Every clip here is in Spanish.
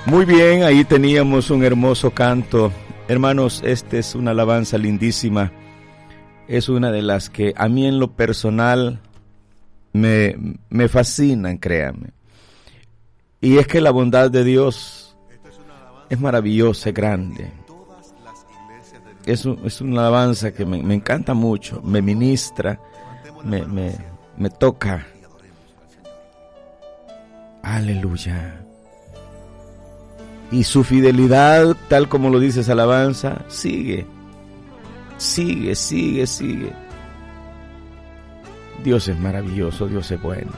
Muy bien, ahí teníamos un hermoso canto. Hermanos, esta es una alabanza lindísima. Es una de las que a mí en lo personal me fascinan, créanme. Y es que la bondad de Dios es maravillosa, es grande. Es una alabanza que me encanta mucho, me ministra, me toca. Aleluya. Y su fidelidad, tal como lo dice esa alabanza, sigue. Dios es maravilloso, Dios es bueno.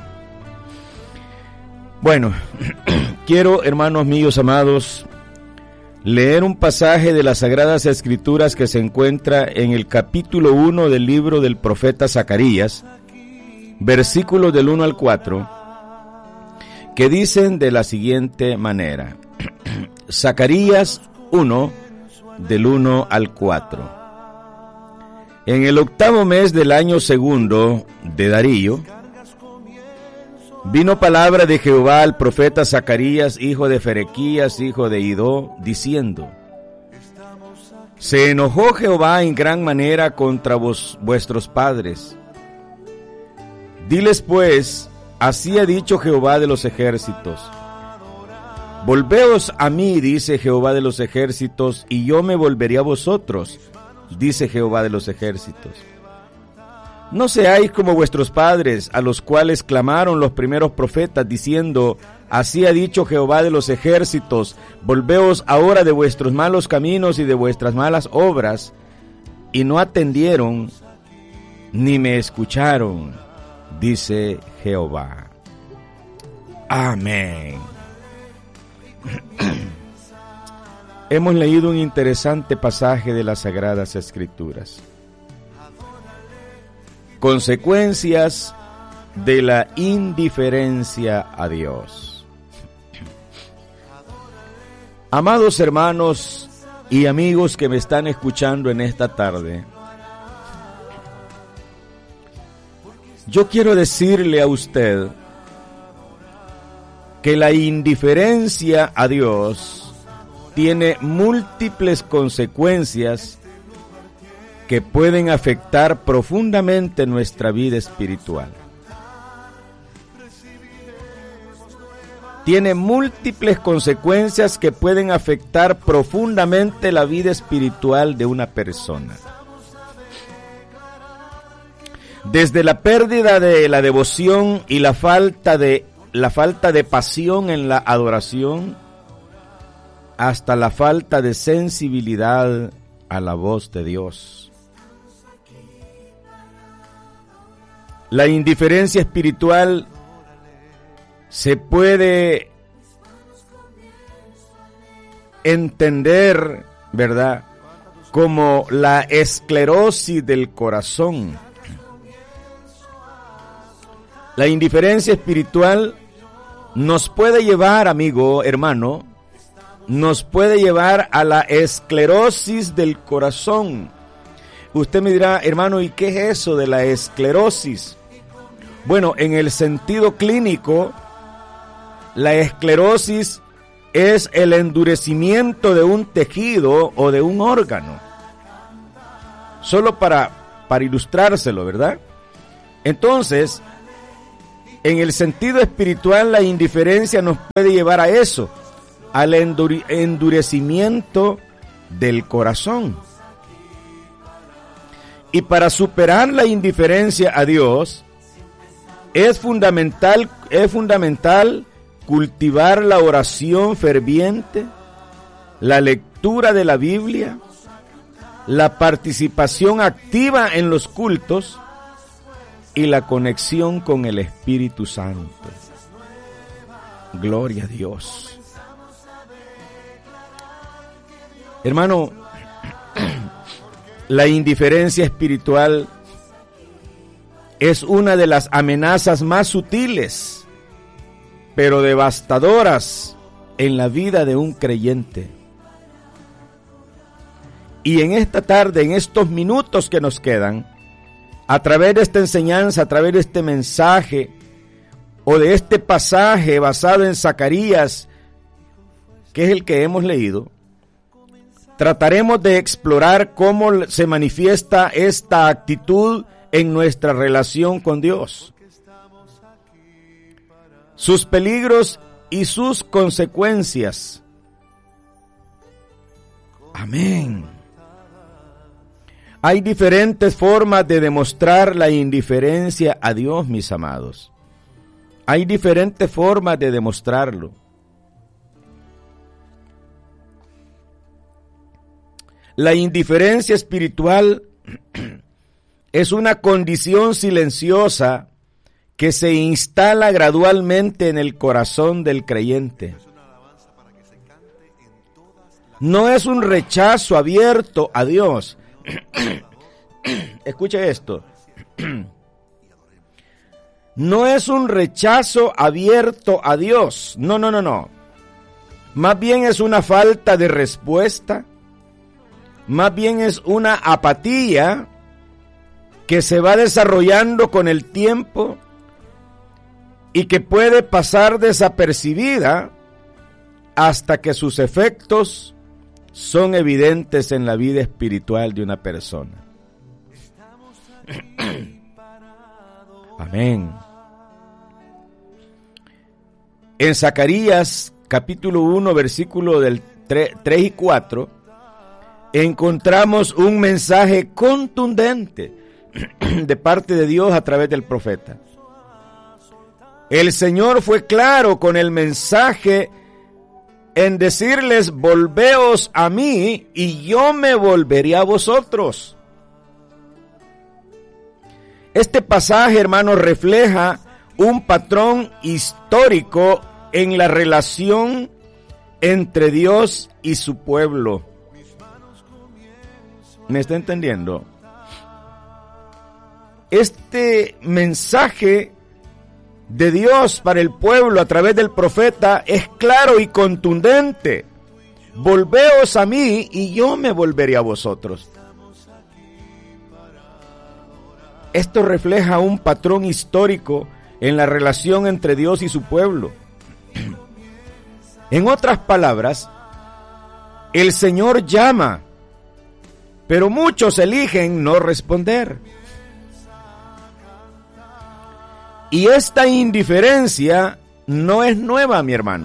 Bueno, quiero, hermanos míos amados, leer un pasaje de las Sagradas Escrituras que se encuentra en el capítulo 1 del libro del profeta Zacarías, versículos del 1 al 4, que dicen de la siguiente manera. Zacarías 1, del 1 al 4. En el 8º mes del año segundo de Darío, vino palabra de Jehová al profeta Zacarías, hijo de Ferequías, hijo de Idó, diciendo: Se enojó Jehová en gran manera contra vuestros padres. Diles pues, así ha dicho Jehová de los ejércitos: Volveos a mí, dice Jehová de los ejércitos, y yo me volveré a vosotros, dice Jehová de los ejércitos. No seáis como vuestros padres, a los cuales clamaron los primeros profetas, diciendo: Así ha dicho Jehová de los ejércitos, volveos ahora de vuestros malos caminos y de vuestras malas obras, y no atendieron, ni me escucharon, dice Jehová. Amén. Hemos leído un interesante pasaje de las Sagradas Escrituras. Consecuencias de la indiferencia a Dios. Amados hermanos y amigos que me están escuchando en esta tarde, yo quiero decirle a usted que la indiferencia a Dios tiene múltiples consecuencias que pueden afectar profundamente nuestra vida espiritual. Tiene múltiples consecuencias que pueden afectar profundamente la vida espiritual de una persona. Desde la pérdida de la devoción y la falta de pasión en la adoración, hasta la falta de sensibilidad a la voz de Dios. La indiferencia espiritual se puede entender, ¿verdad?, como la esclerosis del corazón. La indiferencia espiritual nos puede llevar, amigo, hermano, nos puede llevar a la esclerosis del corazón. Usted me dirá, hermano, ¿y qué es eso de la esclerosis? Bueno, en el sentido clínico, la esclerosis es el endurecimiento de un tejido o de un órgano. Solo para ilustrárselo, ¿verdad? Entonces, en el sentido espiritual, la indiferencia nos puede llevar a eso, al endurecimiento del corazón. Y para superar la indiferencia a Dios, es fundamental cultivar la oración ferviente, la lectura de la Biblia, la participación activa en los cultos y la conexión con el Espíritu Santo. Gloria a Dios. Hermano, la indiferencia espiritual es una de las amenazas más sutiles, pero devastadoras en la vida de un creyente. Y en esta tarde, en estos minutos que nos quedan, a través de esta enseñanza, a través de este mensaje o de este pasaje basado en Zacarías que es el que hemos leído, trataremos de explorar cómo se manifiesta esta actitud en nuestra relación con Dios, sus peligros y sus consecuencias. Amén. Hay diferentes formas de demostrar la indiferencia a Dios, mis amados. Hay diferentes formas de demostrarlo. La indiferencia espiritual es una condición silenciosa que se instala gradualmente en el corazón del creyente. No es un rechazo abierto a Dios. Escuche esto. No es un rechazo abierto a Dios. No. Más bien es una falta de respuesta. Más bien es una apatía que se va desarrollando con el tiempo y que puede pasar desapercibida hasta que sus efectos son evidentes en la vida espiritual de una persona. Amén. En Zacarías capítulo 1 versículo del 3 y 4 encontramos un mensaje contundente de parte de Dios a través del profeta. El Señor fue claro con el mensaje en decirles: volveos a mí y yo me volveré a vosotros. Este pasaje, hermanos, refleja un patrón histórico en la relación entre Dios y su pueblo. ¿Me está entendiendo? Este mensaje de Dios para el pueblo a través del profeta es claro y contundente. Volveos a mí y yo me volveré a vosotros. Esto refleja un patrón histórico en la relación entre Dios y su pueblo. En otras palabras, el Señor llama, pero muchos eligen no responder. Y esta indiferencia no es nueva, mi hermano.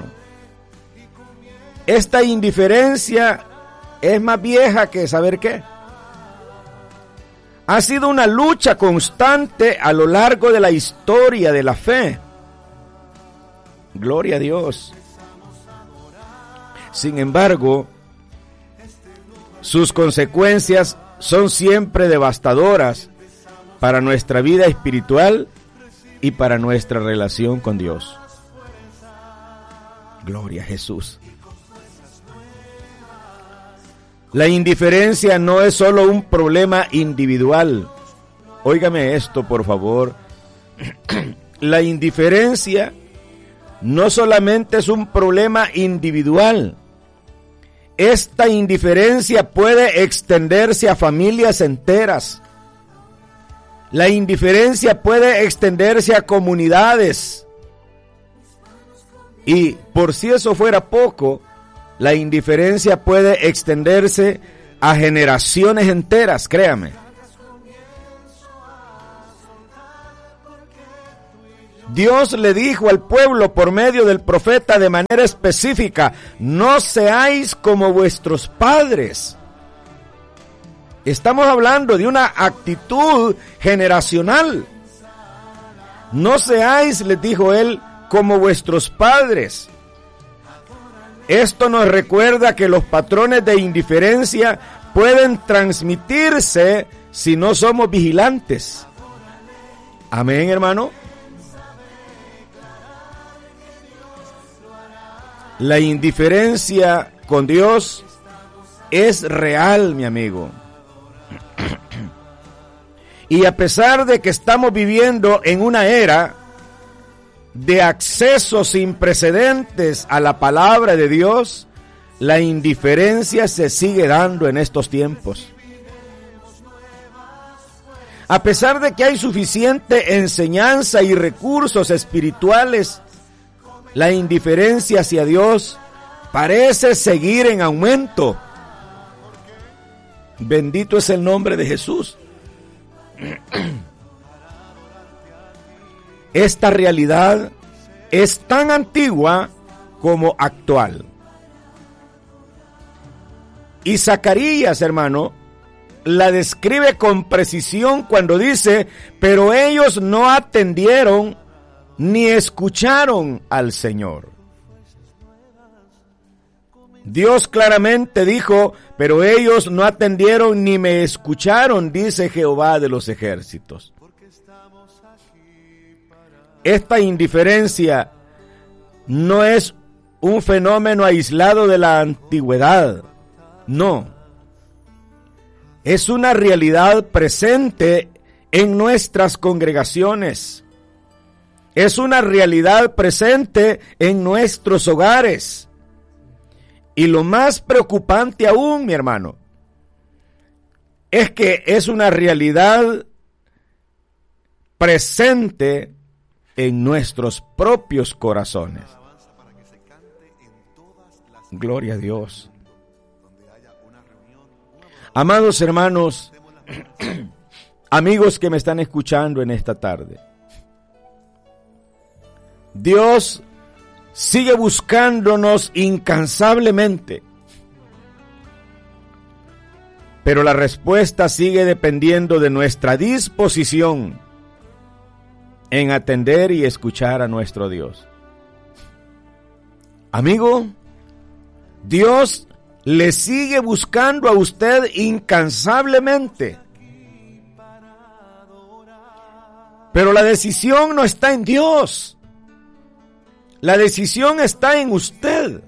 Esta indiferencia es más vieja que saber qué. Ha sido una lucha constante a lo largo de la historia de la fe. Gloria a Dios. Sin embargo, sus consecuencias son siempre devastadoras para nuestra vida espiritual y para nuestra relación con Dios. Gloria a Jesús. La indiferencia no es solo un problema individual. Óigame esto, por favor. La indiferencia no solamente es un problema individual. Esta indiferencia puede extenderse a familias enteras. La indiferencia puede extenderse a comunidades. Y por si eso fuera poco, la indiferencia puede extenderse a generaciones enteras, créame. Dios le dijo al pueblo por medio del profeta de manera específica: no seáis como vuestros padres. Estamos hablando de una actitud generacional. No seáis, les dijo él, como vuestros padres. Esto nos recuerda que los patrones de indiferencia pueden transmitirse si no somos vigilantes. Amén, hermano. La indiferencia con Dios es real, mi amigo. Y a pesar de que estamos viviendo en una era de acceso sin precedentes a la palabra de Dios, la indiferencia se sigue dando en estos tiempos. A pesar de que hay suficiente enseñanza y recursos espirituales, la indiferencia hacia Dios parece seguir en aumento. Bendito es el nombre de Jesús. Esta realidad es tan antigua como actual. Y Zacarías, hermano, la describe con precisión cuando dice: pero ellos no atendieron ni escucharon al Señor. Dios claramente dijo: pero ellos no atendieron ni me escucharon, dice Jehová de los ejércitos. Esta indiferencia no es un fenómeno aislado de la antigüedad, no. Es una realidad presente en nuestras congregaciones. Es una realidad presente en nuestros hogares. Y lo más preocupante aún, mi hermano, es que es una realidad presente en nuestros propios corazones. Gloria a Dios. Amados hermanos, amigos que me están escuchando en esta tarde, Dios sigue buscándonos incansablemente, pero la respuesta sigue dependiendo de nuestra disposición en atender y escuchar a nuestro Dios. Amigo, Dios le sigue buscando a usted incansablemente. Pero la decisión no está en Dios. La decisión está en usted.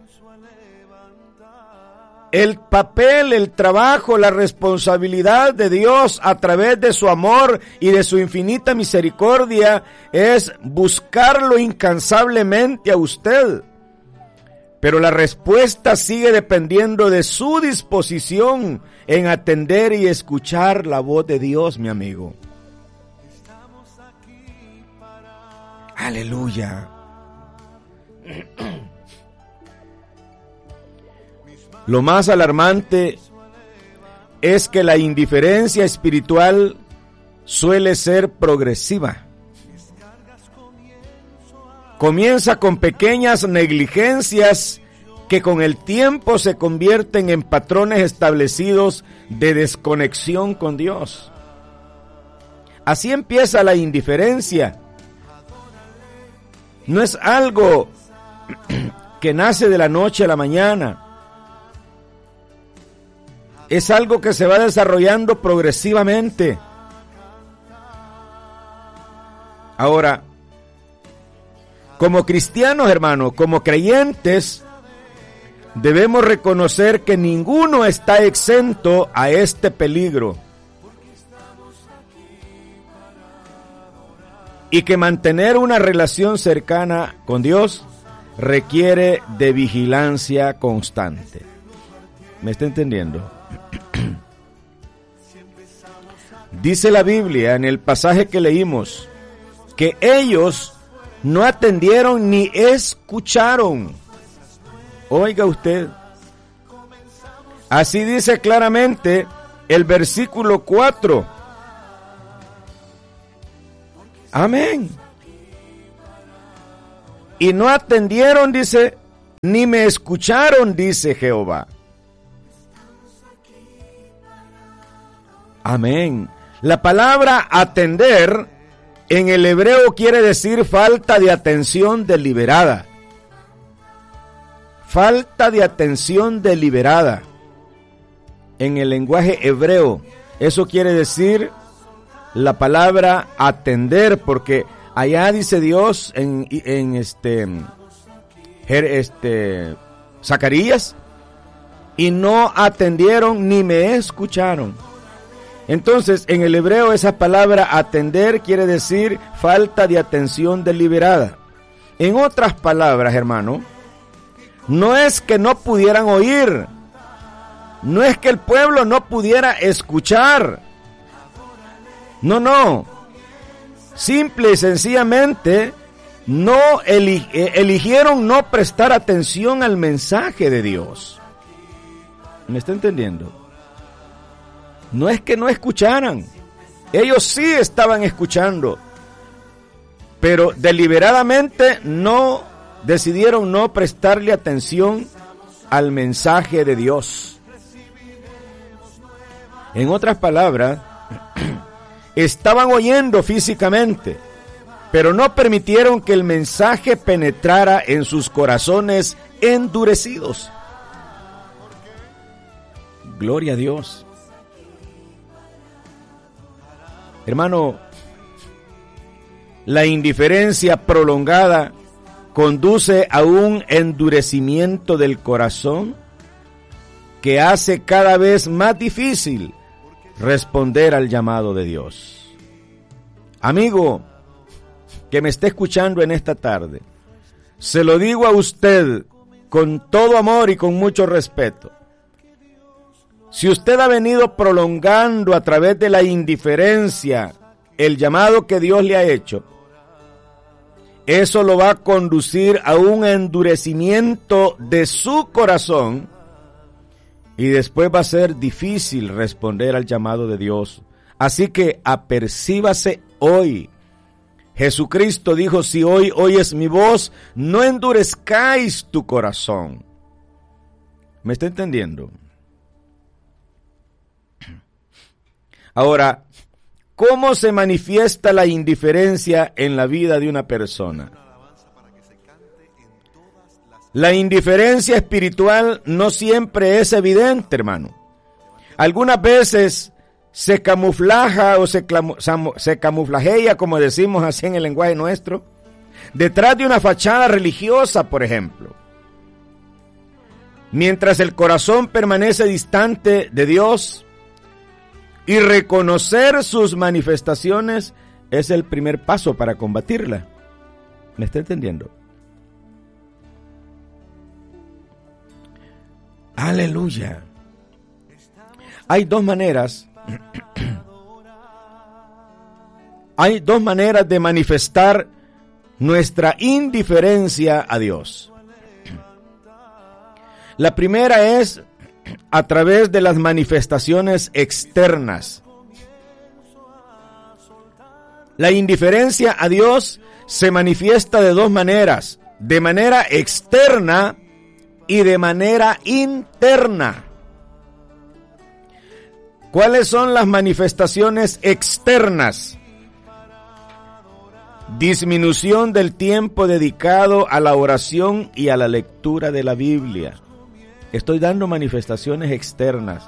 El papel, el trabajo, la responsabilidad de Dios a través de su amor y de su infinita misericordia es buscarlo incansablemente a usted. Pero la respuesta sigue dependiendo de su disposición en atender y escuchar la voz de Dios, mi amigo. Aleluya. Lo más alarmante es que la indiferencia espiritual suele ser progresiva. Comienza con pequeñas negligencias que con el tiempo se convierten en patrones establecidos de desconexión con Dios. Así empieza la indiferencia. No es algo que nace de la noche a la mañana. Es algo que se va desarrollando progresivamente. Ahora, como cristianos, hermanos, como creyentes, debemos reconocer que ninguno está exento a este peligro. Y que mantener una relación cercana con Dios requiere de vigilancia constante. ¿Me está entendiendo? Dice la Biblia en el pasaje que leímos que ellos no atendieron ni escucharon. Oiga usted. Así dice claramente el versículo 4. Amén. Y no atendieron, dice, ni me escucharon, dice Jehová. Amén. La palabra atender en el hebreo quiere decir falta de atención deliberada. Falta de atención deliberada. En el lenguaje hebreo, eso quiere decir la palabra atender, porque allá dice Dios en Zacarías, y no atendieron ni me escucharon. Entonces, en el hebreo esa palabra atender quiere decir falta de atención deliberada. En otras palabras, hermano, no es que no pudieran oír, no es que el pueblo no pudiera escuchar. No. Simple y sencillamente eligieron no prestar atención al mensaje de Dios. ¿Me está entendiendo? No es que no escucharan, ellos sí estaban escuchando, pero deliberadamente decidieron no prestarle atención al mensaje de Dios. En otras palabras, estaban oyendo físicamente, pero no permitieron que el mensaje penetrara en sus corazones endurecidos. Gloria a Dios. Hermano, la indiferencia prolongada conduce a un endurecimiento del corazón que hace cada vez más difícil responder al llamado de Dios. Amigo que me esté escuchando en esta tarde, se lo digo a usted con todo amor y con mucho respeto. Si usted ha venido prolongando a través de la indiferencia el llamado que Dios le ha hecho, eso lo va a conducir a un endurecimiento de su corazón y después va a ser difícil responder al llamado de Dios. Así que apercíbase hoy. Jesucristo dijo, si hoy oyes mi voz, no endurezcáis tu corazón. ¿Me está entendiendo? Ahora, ¿cómo se manifiesta la indiferencia en la vida de una persona? La indiferencia espiritual no siempre es evidente, hermano. Algunas veces se camuflaja o se camuflajea, como decimos así en el lenguaje nuestro, detrás de una fachada religiosa, por ejemplo. Mientras el corazón permanece distante de Dios, y reconocer sus manifestaciones es el primer paso para combatirla. ¿Me está entendiendo? Aleluya. Hay dos maneras de manifestar nuestra indiferencia a Dios. La primera es a través de las manifestaciones externas. La indiferencia a Dios se manifiesta de dos maneras, de manera externa y de manera interna. ¿Cuáles son las manifestaciones externas? Disminución del tiempo dedicado a la oración y a la lectura de la Biblia. Estoy dando manifestaciones externas.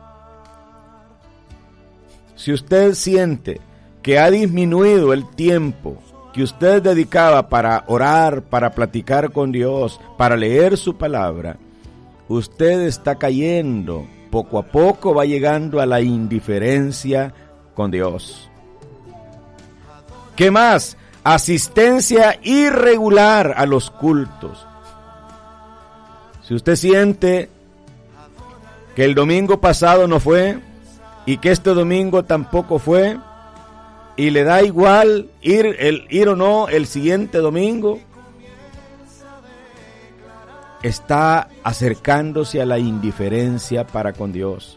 Si usted siente que ha disminuido el tiempo que usted dedicaba para orar, para platicar con Dios, para leer su palabra, usted está cayendo, poco a poco va llegando a la indiferencia con Dios. ¿Qué más? Asistencia irregular a los cultos. Si usted siente que el domingo pasado no fue y que este domingo tampoco fue y le da igual ir o no el siguiente domingo, está acercándose a la indiferencia para con Dios.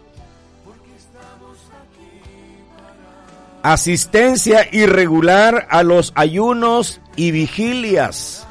Asistencia irregular a los ayunos y vigilias.